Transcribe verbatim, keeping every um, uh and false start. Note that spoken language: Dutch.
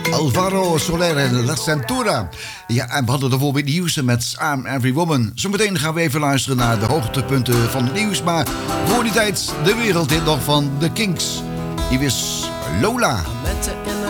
Alvaro Soler en La Centura. Ja, en we hadden ervoor weer Houston met I'm Every Woman. Zometeen gaan we even luisteren naar de hoogtepunten van het nieuws. Maar voor die tijd de wereldhit nog van The Kinks. Hier is Lola.